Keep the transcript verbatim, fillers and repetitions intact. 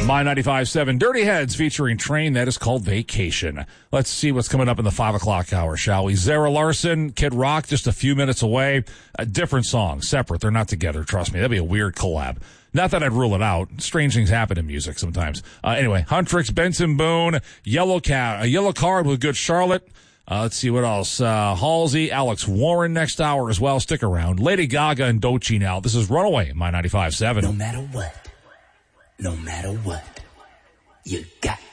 My ninety-five point seven Dirty Heads featuring Train. That is called Vacation. Let's see what's coming up in the five o'clock hour, shall we? Zara Larson, Kid Rock, just a few minutes away. A different song, separate. They're not together, trust me. That'd be a weird collab. Not that I'd rule it out. Strange things happen in music sometimes. Uh, anyway, Huntrix, Benson Boone, Yellow Cat, a Yellow Card with Good Charlotte. Uh, let's see what else. Uh, Halsey, Alex Warren next hour as well. Stick around. Lady Gaga and Doechii now. This is Runaway, My ninety-five point seven. No matter what, no matter what, you got